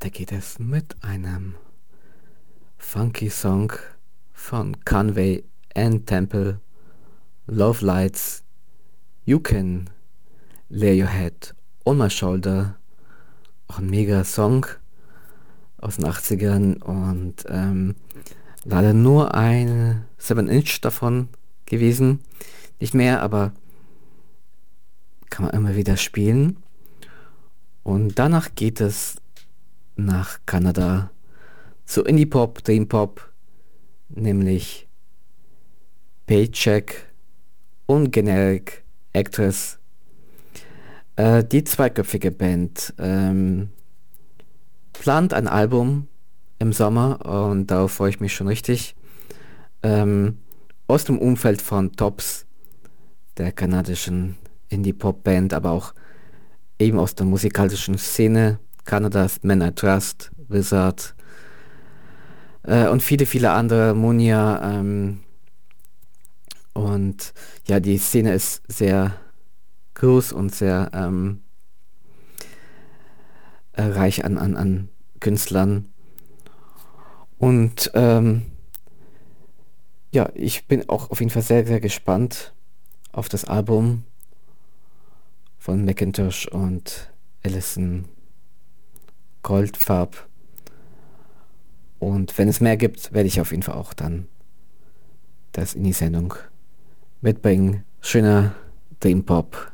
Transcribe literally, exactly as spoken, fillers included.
weiter geht es mit einem funky Song von Conway and Temple, Love Lights, You Can Lay Your Head on My Shoulder. Auch ein mega Song aus den achtzigern und ähm, leider nur ein sieben Inch davon gewesen. Nicht mehr, aber kann man immer wieder spielen. Und danach geht es nach Kanada zu Indie Pop, Dream Pop, nämlich Paycheck und Generic Actress. Äh, die zweiköpfige Band ähm, plant ein Album im Sommer und darauf freue ich mich schon richtig. Ähm, aus dem Umfeld von Tops, der kanadischen Indie-Pop-Band, aber auch eben aus der musikalischen Szene Kanadas, Men I Trust, Wizard äh, und viele, viele andere, Munia. Ähm, und ja, die Szene ist sehr groß und sehr ähm, äh, reich an, an, an Künstlern. Und ähm, ja, ich bin auch auf jeden Fall sehr, sehr gespannt auf das Album von Macintosh und Alison Goldfarb. Und wenn es mehr gibt, werde ich auf jeden Fall auch dann das in die Sendung mitbringen. Schöner Dream Pop.